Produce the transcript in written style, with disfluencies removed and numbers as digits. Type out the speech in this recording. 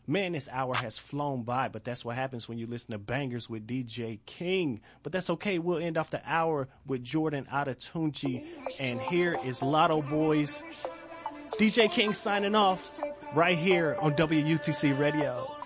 Man, this hour has flown by, but that's what happens when you listen to Bangers with DJ King. But that's okay. We'll end off the hour with Jordan Adetunji. And here is Lotto Boys. DJ King signing off right here on WUTC Radio.